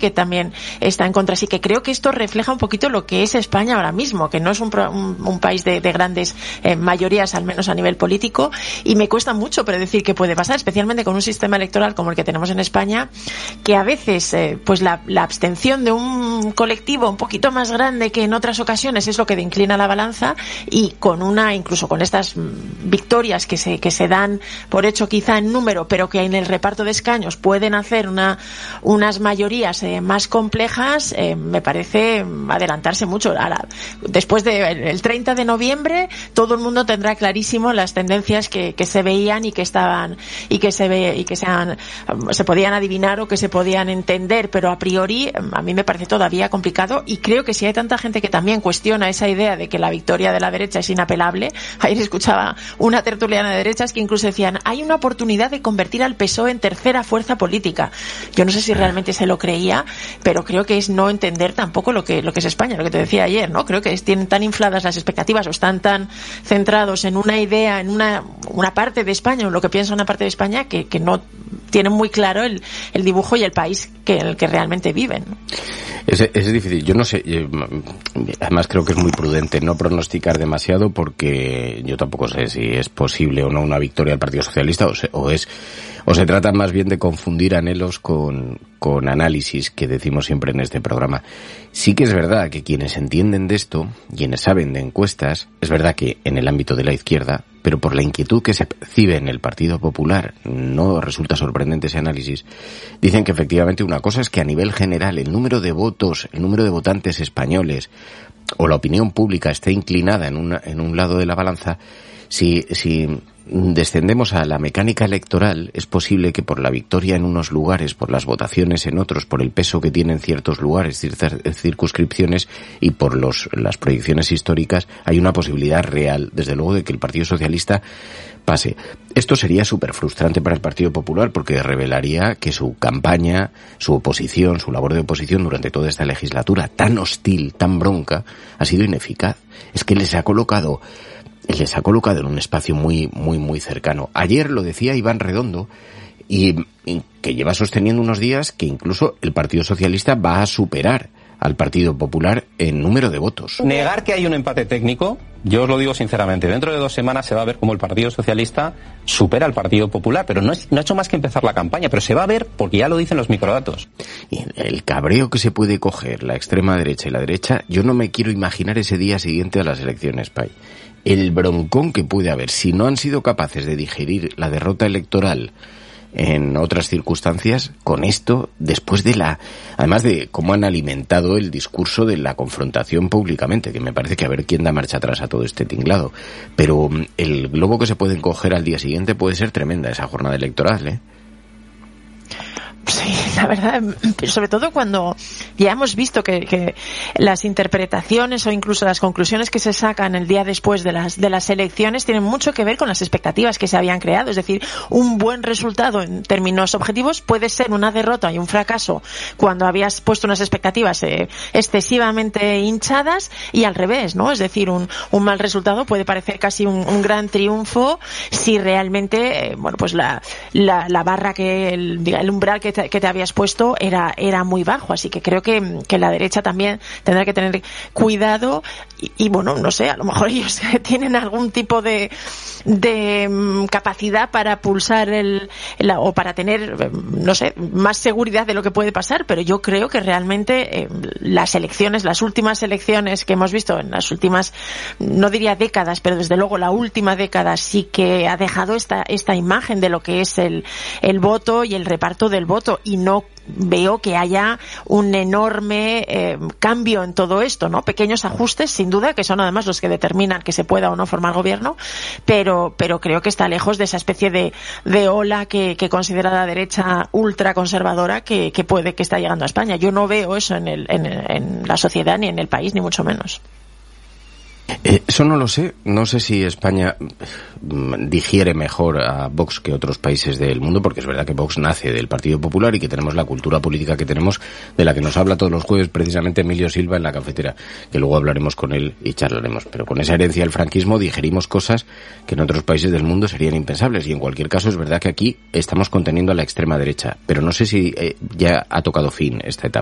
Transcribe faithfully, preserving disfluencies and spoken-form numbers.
que también está en contra. Así que creo que esto refleja un poquito lo que es España ahora mismo, que no es un, un, un país de, de grandes eh, mayorías, al menos a nivel político, y me cuesta mucho predecir qué puede pasar, especialmente con un sistema electoral como el que tenemos en España, que a veces eh, pues la, la abstención de un colectivo un poquito más grande que en otras ocasiones es lo que inclina la balanza, y con una, incluso con estas victorias que se, que se dan por hecho quizá en número, pero que en el reparto de escaños pueden hacer una, unas mayorías eh, más complejas, eh, me parece adelantarse mucho. Ahora, después del treinta de noviembre, todo el mundo tendrá clarísimo las tendencias que, que se veían y que estaban, y que se ve, y que sean, se podían adivinar o que se podían entender, pero a priori a mí me parece todavía complicado, y creo que si hay tanta gente que también cuestiona esa idea de que la victoria de la derecha es inapelable. Ayer escuchaba una tertuliana de derechas que incluso decían, hay una oportunidad de convertir al P S O E en tercera fuerza política. Yo no sé si realmente se lo creía, pero creo que es no entender tampoco lo que lo que es España, lo que te decía ayer, ¿no? Creo que es, tienen tan infladas las expectativas o están tan centrados en una idea, en una una parte de España, o lo que piensa una parte de España, que, que no tienen muy claro el, el dibujo y el país que en el que realmente viven. Es, es difícil. Yo no sé, yo, además creo que es muy prudente no pronosticar demasiado, porque yo tampoco sé si es posible o no una victoria del Partido Socialista, o, se, o es o se trata más bien de confundir anhelos con, con análisis, que decimos siempre en este programa. Sí que es verdad que quienes entienden de esto, quienes saben de encuestas, es verdad que en el ámbito de la izquierda, pero por la inquietud que se percibe en el Partido Popular, no resulta sorprendente ese análisis, dicen que efectivamente una cosa es que a nivel general el número de votos, el número de votantes españoles o la opinión pública esté inclinada en, una, en un lado de la balanza. Si, si descendemos a la mecánica electoral, es posible que por la victoria en unos lugares, por las votaciones en otros, por el peso que tienen ciertos lugares, ciertas circunscripciones, y por los, las proyecciones históricas, hay una posibilidad real, desde luego, de que el Partido Socialista pase. Esto sería súper frustrante para el Partido Popular, porque revelaría que su campaña, su oposición, su labor de oposición durante toda esta legislatura tan hostil, tan bronca, ha sido ineficaz. Es que les ha colocado les ha colocado en un espacio muy, muy, muy cercano. Ayer lo decía Iván Redondo, y, y que lleva sosteniendo unos días que incluso el Partido Socialista va a superar al Partido Popular en número de votos. Negar que hay un empate técnico, yo os lo digo sinceramente, dentro de dos semanas se va a ver cómo el Partido Socialista supera al Partido Popular, pero no, es, no ha hecho más que empezar la campaña, pero se va a ver porque ya lo dicen los microdatos. Y el cabreo que se puede coger la extrema derecha y la derecha, yo no me quiero imaginar ese día siguiente a las elecciones, Pai. El broncón que puede haber, si no han sido capaces de digerir la derrota electoral en otras circunstancias, con esto, después de la, además de cómo han alimentado el discurso de la confrontación públicamente, que me parece que a ver quién da marcha atrás a todo este tinglado. Pero el globo que se pueden coger al día siguiente puede ser tremenda esa jornada electoral, ¿eh? Sí, la verdad, sobre todo cuando ya hemos visto que, que las interpretaciones o incluso las conclusiones que se sacan el día después de las de las elecciones tienen mucho que ver con las expectativas que se habían creado. Es decir, un buen resultado en términos objetivos puede ser una derrota y un fracaso cuando habías puesto unas expectativas eh, excesivamente hinchadas, y al revés, ¿no? Es decir, un, un mal resultado puede parecer casi un, un gran triunfo si realmente, eh, bueno, pues la, la, la barra que, el, el umbral que te, que te habías puesto era era muy bajo. Así que creo que, que la derecha también tendrá que tener cuidado, y, y bueno, no sé, a lo mejor ellos tienen algún tipo de de um, capacidad para pulsar el, el o para tener, no sé, más seguridad de lo que puede pasar, pero yo creo que realmente eh, las elecciones, las últimas elecciones que hemos visto en las últimas, no diría décadas, pero desde luego la última década sí que ha dejado esta esta imagen de lo que es el el voto y el reparto del voto, y no veo que haya un enorme eh, cambio en todo esto, ¿no? Pequeños ajustes, sin duda, que son además los que determinan que se pueda o no formar gobierno, pero pero creo que está lejos de esa especie de, de ola que, que considera la derecha ultraconservadora que, que puede que está llegando a España. Yo no veo eso en, el, en, en la sociedad ni en el país, ni mucho menos. Eh, eso no lo sé. No sé si España digiere mejor a Vox que otros países del mundo, porque es verdad que Vox nace del Partido Popular y que tenemos la cultura política que tenemos, de la que nos habla todos los jueves precisamente Emilio Silva en La Cafetera, que luego hablaremos con él y charlaremos. Pero con esa herencia del franquismo digerimos cosas que en otros países del mundo serían impensables, y en cualquier caso es verdad que aquí estamos conteniendo a la extrema derecha, pero no sé si eh, ya ha tocado fin esta etapa.